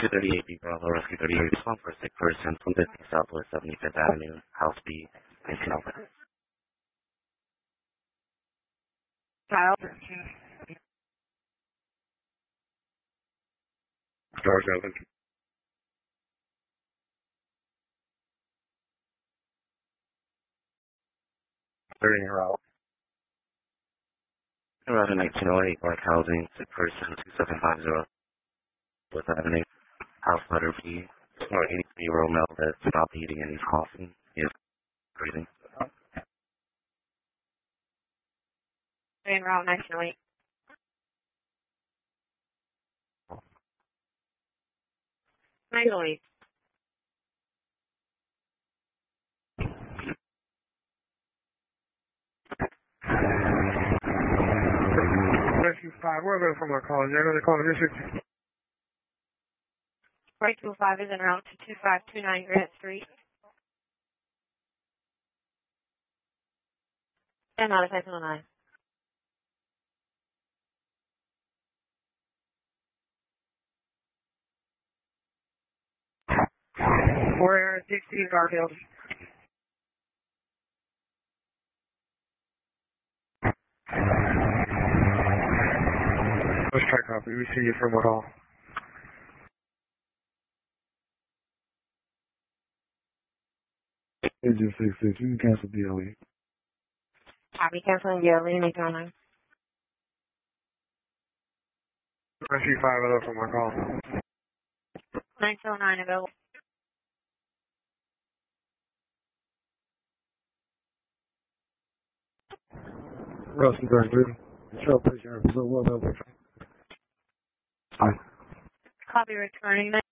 238 B Bravo, Rescue 38, respond for a sick person from 50 Southwest 75th Avenue, House B, 19 Alpha. Child. Doors open. Third in your route. Around 1908, Park Housing, sick person 2750 West Avenue, House letter B, or 83-year-old male that stopped eating and he's coughing. He is breathing. En route 1908. Rescue 5, we're available for my call. You're going to call the district. Right 205 is en route to 2529 Grant Street. And out of 909. We're at 16 Garfield. Let's try copy. We see you from what all? Agent 66, you can cancel DLE. Copy, canceling DLE, 909. Rescue 5, available for my call. 909 available. Russell Berkeley. Show patient episode 1 available. Hi. Copy, returning